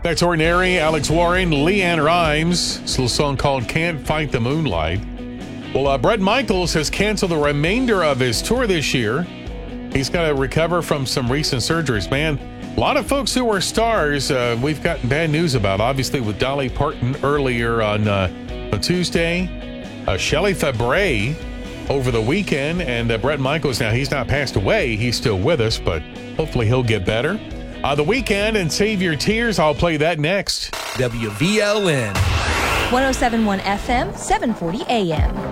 That's Ordinary, Alex Warren, Leanne Rimes. It's a little song called Can't Fight the Moonlight. Well, Bret Michaels has canceled the remainder of his tour this year. He's got to recover from some recent surgeries. Man, a lot of folks who were stars we've gotten bad news about. Obviously, with Dolly Parton earlier on Tuesday. Shelley Fabares over the weekend. And Bret Michaels, now he's not passed away. He's still with us, but hopefully he'll get better. The Weekend and Save Your Tears. I'll play that next. WVLN. 107.1 FM, 740 AM.